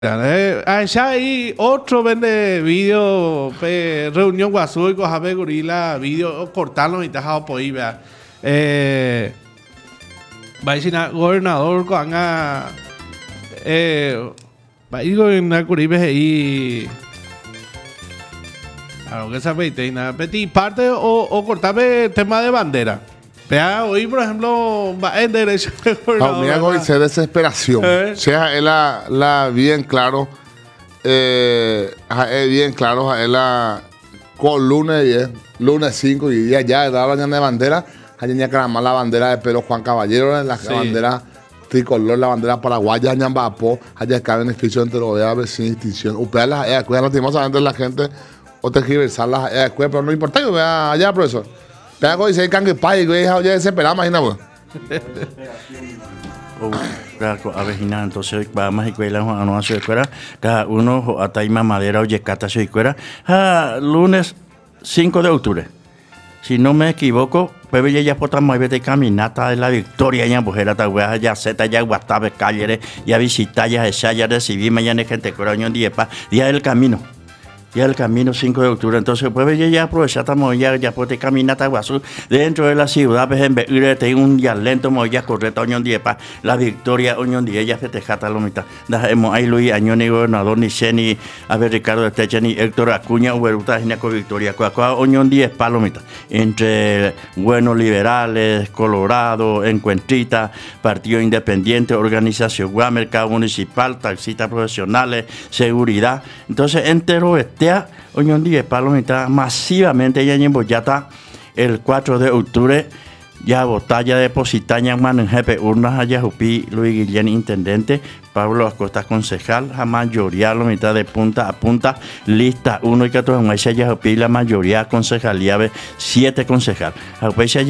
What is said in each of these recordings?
Ya hay otro vende video reunión guasú y cojabe gorila video cortarlo y dejado por ahí vea va a decir gobernador con va a ir gobernador curibe ahí claro que esa peiteina peti parte o cortarme tema de bandera. Vea, hoy, por ejemplo, va en derecho de gobernador. Mira, hoy se desesperación. O sea, él la bien claro. Bien claro, él con lunes 10, lunes 5 y día ya daba la de bandera. Allá ya caramba la bandera de Pedro Juan Caballero, la bandera tricolor, la bandera paraguaya, ñambapo, allá cada beneficio entre los de sin distinción. Upea las escuelas, lastimosamente la gente, o tergiversar las escuelas, pero no importa, yo vea allá, profesor. Pero dice que hay pay, güey, ya desesperado, imagínate. Avejina, entonces vamos a escuela, no a su escuela, cada uno a taima madera o yecata su escuela. Lunes 5 de octubre. Si no me equivoco, pues ya potamos ver de caminata de la Victoria, ya bujera, ya zeta, ya guatabe, calle, ya visitar, ya esa, ya recibir, mañana gente coraño en día del camino. Ya el camino 5 de octubre, entonces pues ya aprovechamos ya por caminata guasú dentro de la ciudad, pues en vez de un día lento, ya correcto Oñón Diepa, la Victoria Oñón Diepa, ya festejata la mitad. Dejemos ahí Luis Añoni, gobernador, ni Seni, a ver Ricardo Esteche, ni Héctor Acuña, Uberuta, Gineco Victoria, Coacoa, Oñón Diepa, la mitad. Entre buenos liberales, Colorado, Encuentrita, Partido Independiente, Organización Guamerca Municipal, taxistas profesionales, seguridad. Entonces, entero hoy en día Palomita masivamente ya en Boyata el 4 de octubre ya botalla depositaña en jefe urnas allá Jupi Luis Guillén intendente Pablo Acosta concejal la mayoría la mitad de punta a punta lista 1 y 14 en esa ya Jupi la mayoría concejalía 7 concejal esa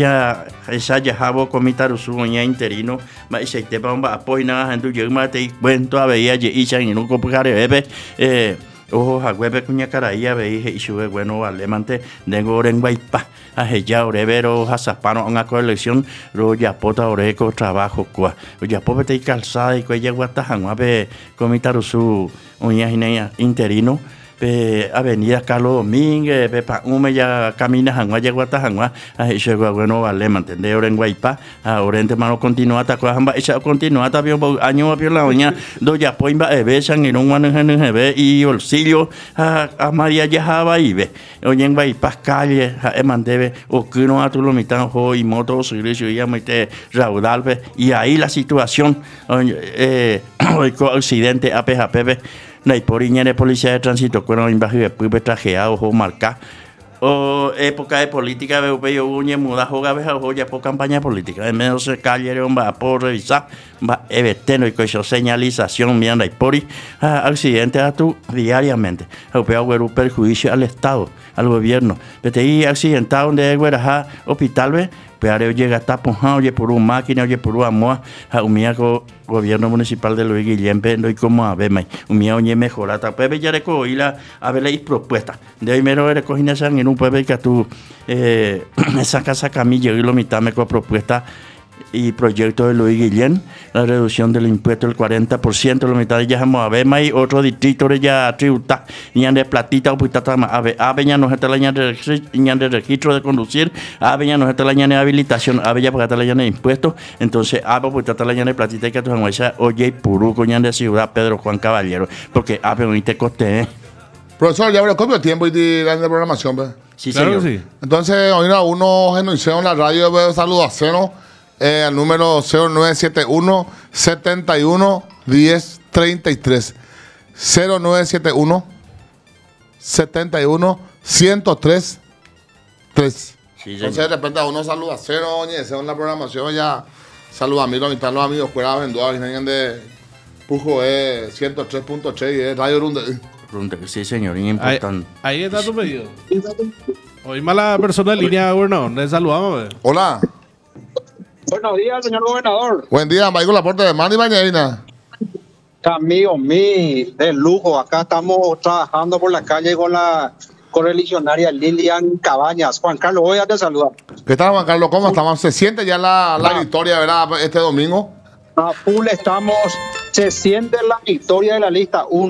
ya jabo comitar su uña interino ma ese te bomba apoyna en tu yema te cuento a veía y ya en un compare bebé ojo a hueve cuña caraía veije y sube bueno vale mante tengo oren guaypa a ya orevero a zapano una colección ro ya pota oreco trabajo cua ya pobre calzada y cuella guatajan a ver comitar su uña interino avenida Carlos Domínguez pa ya camina jangua llegó hasta jangua a llegó bueno vale mantende oren guaypa a orente mano continua ta coamba esa continua ta bio año bio la uña do ya poimba besan en un maneje y bolsillo a María Yajaba y ve oyen guaypa calle a mandebe o que no a tu lo mitan ho y moto servicio ya mete raudal y ahí la situación accidente APJP no hay por de policía de tránsito cuando invasive pude trajeado o marcar o época de política veo uñe muda joga veja ya por campaña política en medio de calle va por revisar va evitando y con señalización mirando y por accidentes a tu diariamente veo perjuicio al Estado al gobierno de accidentado donde gueraja hospital ve pero llega hasta oye por una máquina, oye por una moa, un gobierno municipal de Luis Guillén, no hay como a ver, un mío oye mejorata, pues ya recogí a ver las propuestas. De hoy mero recogí en un pueblo que tú, esa casa camilla y lo mitad me con propuesta y proyecto de Luis Guillén, la reducción del impuesto del 40%, la mitad ya vamos a ver, más otro distrito ya tributa, ni de platita o putata, a ver, ya no está la de registro de conducir, a ver, ya no está la de habilitación, a ver, ya porque está la de impuestos, entonces, a ver, putata la de platita y que tú esa oye, puro coñan de ciudad Pedro Juan Caballero, porque a ver, ahorita coste, Profesor, ya ¿cómo el tiempo y de programación, ¿ve? Sí, claro, señor. Sí. Entonces, hoy uno genuiceo en la radio, veo saludos a Ceno. Al número 0971 71 10 33 0971 71 103 3. Sí, entonces de repente a uno saluda a Cero, oye, según la programación ya saluda a mí, los amigos fuera vendua, vienen de Pujo 103.3 y es Radio Runde. Sí, señor, importante. Ahí está tu pedido. Hoy mala persona de línea, gobernador, le saludamos. Hola. Buenos días, señor gobernador. Buen día, Michael Laporte de Manny Mañana. Amigo mío, de lujo. Acá estamos trabajando por la calle con la correligionaria Lilian Cabañas. Juan Carlos, voy a te saludar. ¿Qué tal, Juan Carlos? ¿Cómo estamos? ¿Se siente ya la victoria, verdad, este domingo? A full estamos Se siente la victoria de la lista 1.